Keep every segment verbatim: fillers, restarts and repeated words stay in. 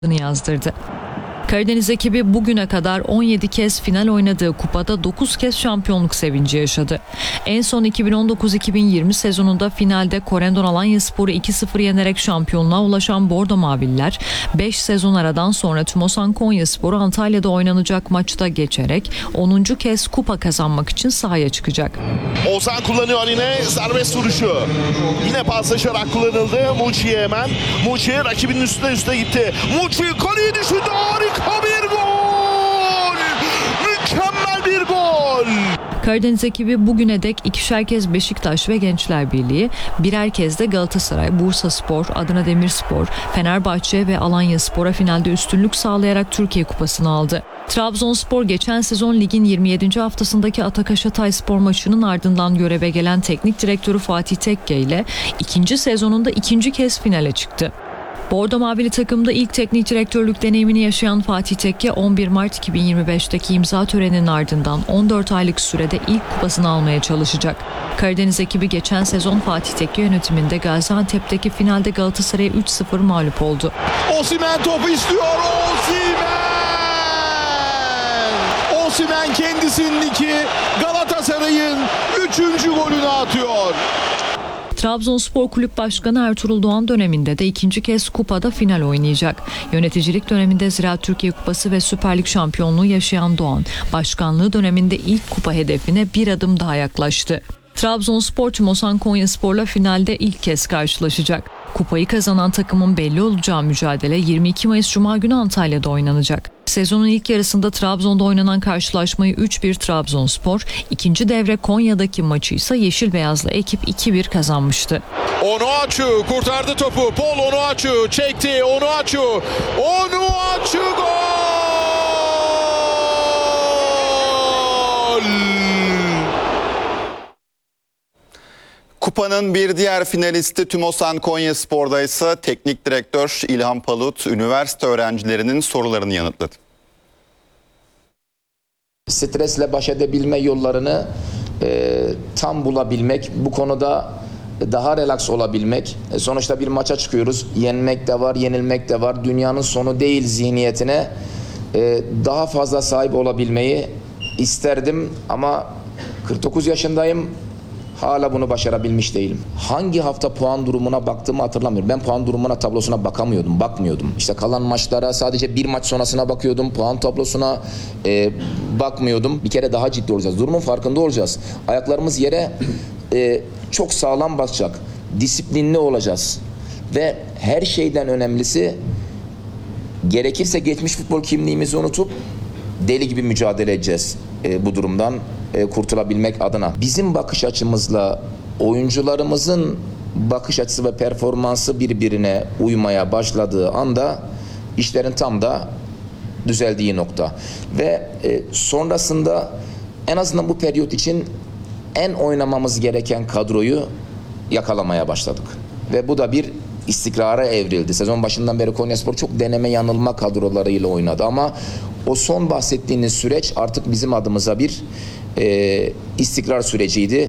yazdırdı. Karadeniz ekibi bugüne kadar on yedi kez final oynadığı kupada dokuz kez şampiyonluk sevinci yaşadı. En son iki bin on dokuz iki bin yirmi sezonunda finalde Corendon Alanyaspor'u iki sıfır yenerek şampiyonluğa ulaşan Bordo Mavililer, beş sezon aradan sonra Tümosan Konyaspor'u Antalya'da oynanacak maçta geçerek onuncu kez kupa kazanmak için sahaya çıkacak. Ozan kullanıyor yine serbest vuruşu. Yine paslaşarak kullanıldı. Muçi'ye hemen. Muçi rakibinin üstüne üstüne gitti. Muçi kaleyi düşündü. Harika bir gol! Mükemmel bir gol! Karadeniz ekibi bugüne dek ikişer kez Beşiktaş ve Gençler Birliği, birer kez de Galatasaray, Bursaspor, Adana Demirspor, Fenerbahçe ve Alanyaspor'a finalde üstünlük sağlayarak Türkiye Kupası'nı aldı. Trabzonspor geçen sezon ligin yirmi yedinci haftasındaki Atakaş Hatayspor maçının ardından göreve gelen teknik direktörü Fatih Tekke ile ikinci sezonunda ikinci kez finale çıktı. Bordo Mavili takımda ilk teknik direktörlük deneyimini yaşayan Fatih Tekke on bir Mart iki bin yirmi beşteki imza töreninin ardından on dört aylık sürede ilk kupasını almaya çalışacak. Karadeniz ekibi geçen sezon Fatih Tekke yönetiminde Gaziantep'teki finalde Galatasaray'a üç sıfır mağlup oldu. Osimhen topu istiyor. Osimhen! Osimhen kendisinin iki, Galatasaray'ın üçüncü golünü atıyor. Trabzonspor Kulüp Başkanı Ertuğrul Doğan döneminde de ikinci kez kupada final oynayacak. Yöneticilik döneminde Ziraat Türkiye Kupası ve Süper Lig şampiyonluğu yaşayan Doğan, başkanlığı döneminde ilk kupa hedefine bir adım daha yaklaştı. Trabzonspor Tümosan Konyaspor'la finalde ilk kez karşılaşacak. Kupayı kazanan takımın belli olacağı mücadele yirmi iki Mayıs Cuma günü Antalya'da oynanacak. Sezonun ilk yarısında Trabzon'da oynanan karşılaşmayı üç bir Trabzonspor, ikinci devre Konya'daki maçı ise Yeşil Beyazlı ekip iki bir kazanmıştı. Onuachu kurtardı topu. Paul Onuachu çekti. Onuachu. Onuachu gol! Kupanın bir diğer finalisti Tümosan Konyaspor'da ise teknik direktör İlhan Palut üniversite öğrencilerinin sorularını yanıtladı. Stresle baş edebilme yollarını e, tam bulabilmek, bu konuda daha relax olabilmek. E, sonuçta bir maça çıkıyoruz, yenmek de var, yenilmek de var. Dünyanın sonu değil zihniyetine e, daha fazla sahip olabilmeyi isterdim ama kırk dokuz yaşındayım. Hala bunu başarabilmiş değilim. Hangi hafta puan durumuna baktığımı hatırlamıyorum. Ben puan durumuna, tablosuna bakamıyordum, bakmıyordum. İşte kalan maçlara sadece bir maç sonrasına bakıyordum. Puan tablosuna e, bakmıyordum. Bir kere daha ciddi olacağız. Durumun farkında olacağız. Ayaklarımız yere e, çok sağlam basacak. Disiplinli olacağız. Ve her şeyden önemlisi, gerekirse geçmiş futbol kimliğimizi unutup deli gibi mücadele edeceğiz e, bu durumdan e, kurtulabilmek adına. Bizim bakış açımızla oyuncularımızın bakış açısı ve performansı birbirine uymaya başladığı anda işlerin tam da düzeldiği nokta. Ve e, sonrasında en azından bu periyot için en oynamamız gereken kadroyu yakalamaya başladık. Ve bu da bir istikrara evrildi. Sezon başından beri Konyaspor çok deneme yanılma kadrolarıyla oynadı ama o son bahsettiğiniz süreç artık bizim adımıza bir e, istikrar süreciydi.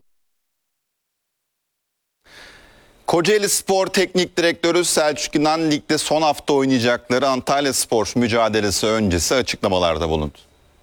Kocaelispor Teknik Direktörü Selçuk İnan ligde son hafta oynayacakları Antalyaspor mücadelesi öncesi açıklamalarda bulundu.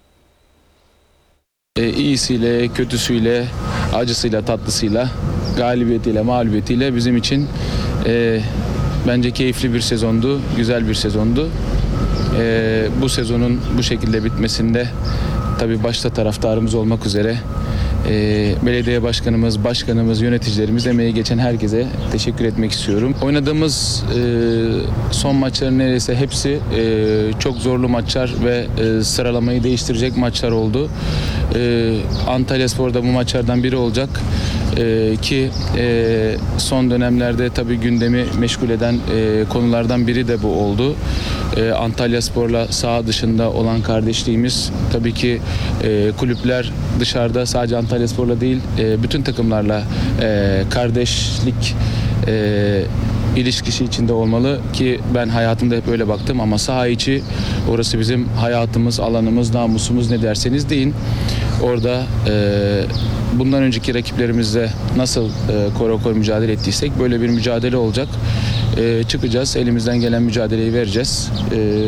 E, iyisiyle, kötüsüyle, acısıyla, tatlısıyla, galibiyetiyle, mağlubiyetiyle bizim için e, bence keyifli bir sezondu, güzel bir sezondu. E, bu sezonun bu şekilde bitmesinde tabii başta taraftarımız olmak üzere e, belediye başkanımız, başkanımız, yöneticilerimiz, emeği geçen herkese teşekkür etmek istiyorum. Oynadığımız e, son maçların neredeyse hepsi e, çok zorlu maçlar ve e, sıralamayı değiştirecek maçlar oldu. E, Antalyaspor'da bu maçlardan biri olacak. Ee, ki e, son dönemlerde tabii gündemi meşgul eden e, konulardan biri de bu oldu. E, Antalyaspor'la saha dışında olan kardeşliğimiz tabii ki e, kulüpler dışarıda sadece Antalyaspor'la değil e, bütün takımlarla e, kardeşlik e, ilişkisi içinde olmalı ki ben hayatımda hep öyle baktım ama saha içi orası bizim hayatımız, alanımız, namusumuz ne derseniz deyin. Orada e, bundan önceki rakiplerimizle nasıl e, kora kor mücadele ettiysek böyle bir mücadele olacak. E, çıkacağız, elimizden gelen mücadeleyi vereceğiz. E,